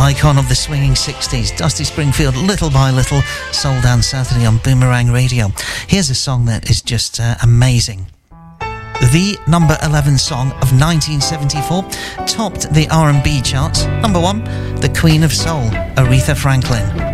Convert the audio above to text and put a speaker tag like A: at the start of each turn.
A: icon of the swinging 60s, Dusty Springfield, Little by Little, Soul Dance Saturday on Boomerang Radio. Here's a song that is just amazing. The number 11 song of 1974 topped the R&B charts. Number 1, the Queen of Soul, Aretha Franklin.